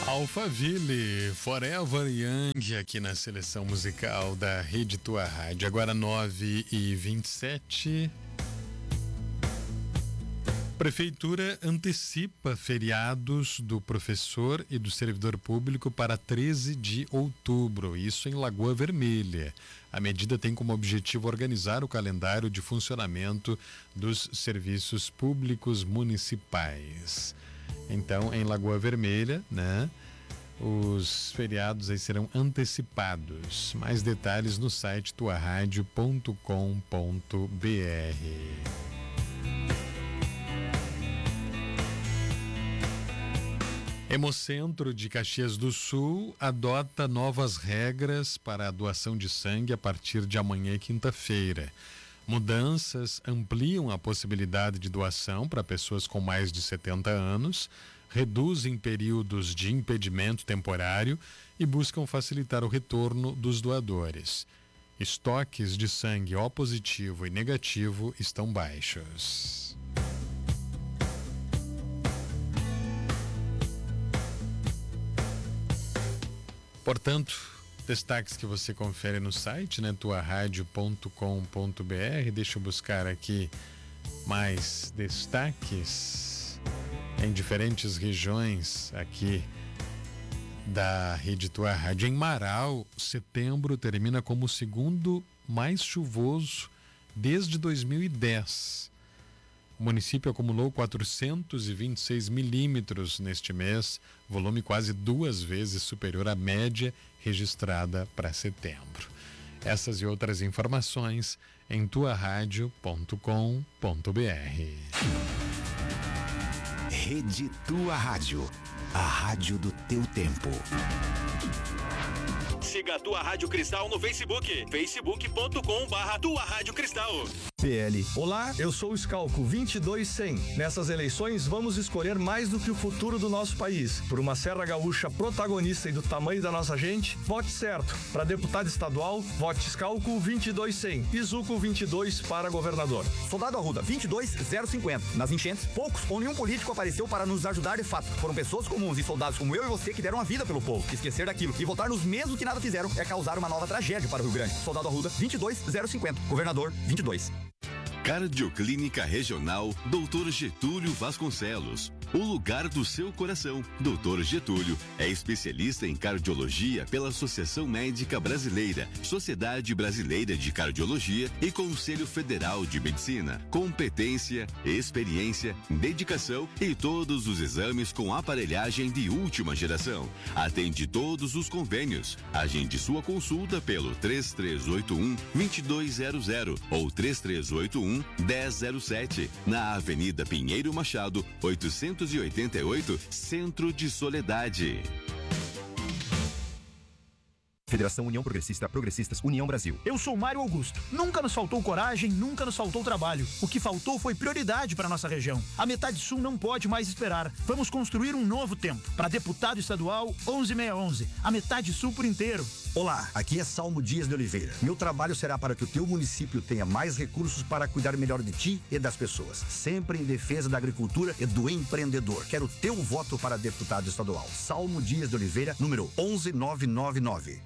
Alphaville, Forever Young, aqui na seleção musical da Rede Tua Rádio. Agora 9h27. Prefeitura antecipa feriados do professor e do servidor público para 13 de outubro, isso em Lagoa Vermelha. A medida tem como objetivo organizar o calendário de funcionamento dos serviços públicos municipais. Então, em Lagoa Vermelha, né, os feriados aí serão antecipados. Mais detalhes no site tuaradio.com.br. Hemocentro de Caxias do Sul adota novas regras para a doação de sangue a partir de amanhã e quinta-feira. Mudanças ampliam a possibilidade de doação para pessoas com mais de 70 anos, reduzem períodos de impedimento temporário e buscam facilitar o retorno dos doadores. Estoques de sangue O positivo e negativo estão baixos. Portanto, destaques que você confere no site, né, tuaradio.com.br. Deixa eu buscar aqui mais destaques em diferentes regiões aqui da Rede Tua Rádio. Em Marau, setembro termina como o segundo mais chuvoso desde 2010. O município acumulou 426 milímetros neste mês, volume quase 2 vezes superior à média registrada para setembro. Essas e outras informações em tuaradio.com.br. Rede Tua Rádio, a rádio do teu tempo. Siga a Tua Rádio Cristal no Facebook, facebook.com/Tua Rádio Cristal. PL. Olá, eu sou o Scalco 22100. Nessas eleições vamos escolher mais do que o futuro do nosso país. Por uma Serra Gaúcha protagonista e do tamanho da nossa gente, vote certo. Para deputado estadual, vote Scalco 22100. Izuco 22 para governador. Soldado Arruda 22050. Nas enchentes, poucos ou nenhum político apareceu para nos ajudar de fato. Foram pessoas comuns e soldados como eu e você que deram a vida pelo povo. Esquecer daquilo e votar nos mesmos que nada fizeram é causar uma nova tragédia para o Rio Grande. Soldado Arruda 22050. Governador 22. Cardioclínica Regional Dr. Getúlio Vasconcelos. O lugar do seu coração. Dr. Getúlio é especialista em cardiologia pela Associação Médica Brasileira, Sociedade Brasileira de Cardiologia e Conselho Federal de Medicina. Competência, experiência, dedicação e todos os exames com aparelhagem de última geração. Atende todos os convênios. Agende sua consulta pelo 3381-2200 ou 3381-1007, na Avenida Pinheiro Machado, 888, Centro de Soledade. Federação União Progressista, Progressistas, União Brasil. Eu sou Mário Augusto. Nunca nos faltou coragem, nunca nos faltou trabalho. O que faltou foi prioridade para nossa região. A Metade Sul não pode mais esperar. Vamos construir um novo tempo. Para deputado estadual, 11611. A Metade Sul por inteiro. Olá, aqui é Salmo Dias de Oliveira. Meu trabalho será para que o teu município tenha mais recursos para cuidar melhor de ti e das pessoas. Sempre em defesa da agricultura e do empreendedor. Quero teu voto para deputado estadual. Salmo Dias de Oliveira, número 11999.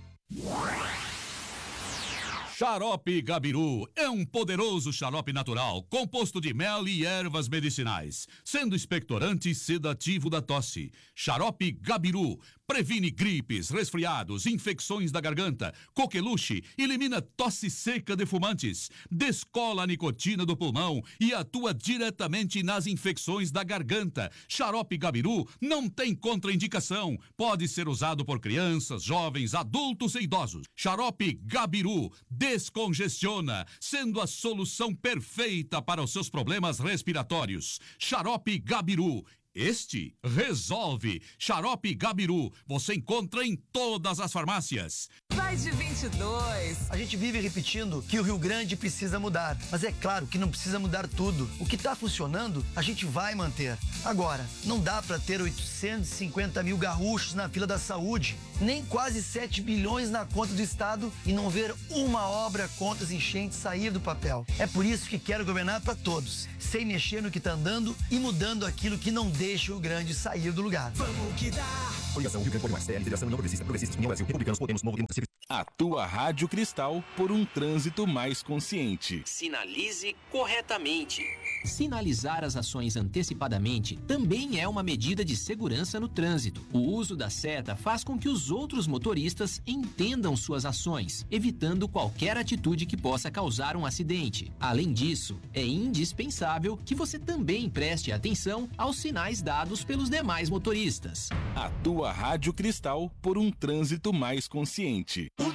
Xarope Gabiru é um poderoso xarope natural, composto de mel e ervas medicinais, sendo expectorante e sedativo da tosse. Xarope Gabiru previne gripes, resfriados, infecções da garganta, coqueluche, elimina tosse seca de fumantes, descola a nicotina do pulmão e atua diretamente nas infecções da garganta. Xarope Gabiru não tem contraindicação, pode ser usado por crianças, jovens, adultos e idosos. Xarope Gabiru descongestiona, sendo a solução perfeita para os seus problemas respiratórios. Xarope Gabiru. Este resolve. Xarope Gabiru. Você encontra em todas as farmácias. Vai de 22. A gente vive repetindo que o Rio Grande precisa mudar, mas é claro que não precisa mudar tudo. O que está funcionando, a gente vai manter. Agora, não dá para ter 850 mil gaúchos na fila da saúde, nem quase 7 bilhões na conta do Estado e não ver uma obra contra as enchentes sair do papel. É por isso que quero governar para todos, sem mexer no que está andando e mudando aquilo que não deixa o Rio Grande sair do lugar. Vamos que dá! Coligação Rio Grande por Mais, CL, Federação União Progressista, Progressistas, União Brasil, Republicanos, Podemos, Novo Tempo, Pacific. A tua Rádio Cristal por um trânsito mais consciente. Sinalize corretamente. Sinalizar as ações antecipadamente também é uma medida de segurança no trânsito. O uso da seta faz com que os outros motoristas entendam suas ações, evitando qualquer atitude que possa causar um acidente. Além disso, é indispensável que você também preste atenção aos sinais dados pelos demais motoristas. A tua Rádio Cristal por um trânsito mais consciente.